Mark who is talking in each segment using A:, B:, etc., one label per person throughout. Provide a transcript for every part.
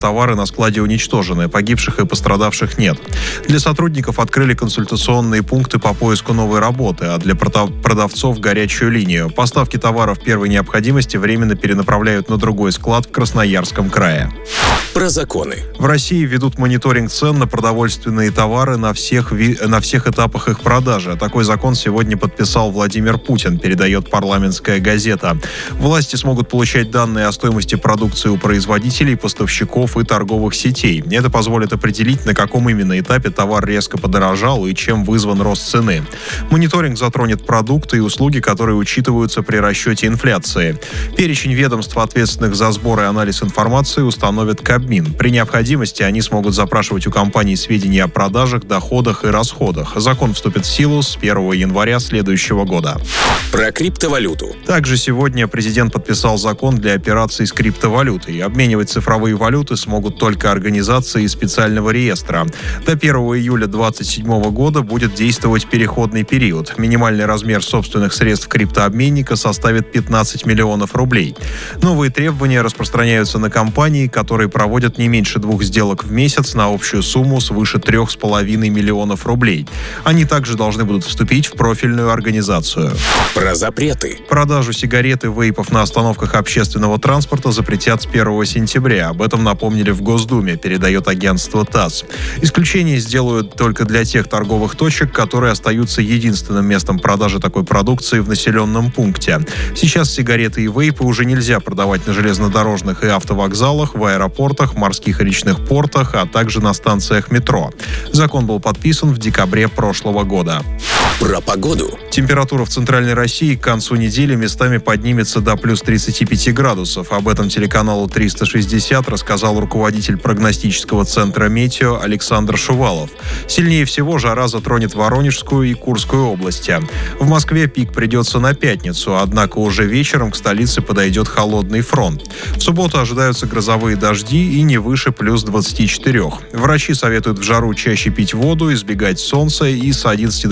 A: Товары на складе уничтожены, погибших и пострадавших нет. Для сотрудников открыли консультационные пункты по поиску новой работы, а для продавцов – горячую линию. Поставки товаров первой необходимости временно перенаправляют на другой склад в Красноярском крае.
B: Про законы.
A: В России ведут мониторинг цен на продовольственные товары на всех этапах их продажи. Такой закон сегодня подписал Владимир Путин, передает «Парламентская газета». Власти смогут получать данные о стоимости продукции у производителей, поставщиков и торговых сетей. Это позволит определить, на каком именно этапе товар резко подорожал и чем вызван рост цены. Мониторинг затронет продукты и услуги, которые учитываются при расчете инфляции. Перечень ведомств, ответственных за сбор и анализ информации, установит Кабмин. При необходимости они смогут запрашивать у компаний сведения о продажах, доходах и расходах. Закон вступит в силу с 1 января следующего года.
B: Про криптовалюту.
A: Также сегодня президент подписал закон для операций с криптовалютой. Обменивать цифровые валюты смогут только организации из специального реестра. До 1 июля 2027 года будет действовать переходный период. Минимальный размер собственных средств криптообменника составит 15 миллионов рублей. Новые требования распространяются на компании, которые проводят не меньше 2 сделок в месяц на общую сумму свыше 3,5 миллионов рублей. Они также должны будут вступить в профильную организацию.
B: Про запреты.
A: Продажу сигарет и вейпов на остановках общественного транспорта запретят с 1 сентября. Об этом напомнили в Госдуме, передает агентство ТАСС. Исключение сделают только для тех торговых точек, которые остаются единственным местом продажи такой продукции в населенном пункте. Сейчас сигареты и вейпы уже нельзя продавать на железнодорожных и автовокзалах, в аэропортах, морских и речных портах, а также на станциях метро. Закон был подписан в декабре прошлого года.
B: Про погоду.
A: Температура в Центральной России к концу недели местами поднимется до плюс 35 градусов. Об этом телеканалу 360 рассказал руководитель прогностического центра «Метео» Александр Шувалов. Сильнее всего жара затронет Воронежскую и Курскую области. В Москве пик придется на пятницу, однако уже вечером к столице подойдет холодный фронт. В субботу ожидаются грозовые дожди и не выше плюс 24. Врачи советуют в жару чаще пить воду, избегать солнца с 11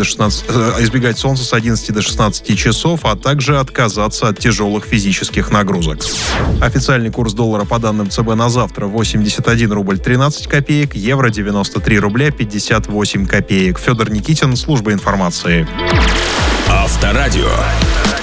A: до 16 часов, а также отказаться от тяжелых физических нагрузок. Официальный курс доллара по данным ЦБ на завтра 81 рубль 13 копеек, евро 93 рубля 58 копеек. Федор Никитин, служба информации.
B: Авторадио.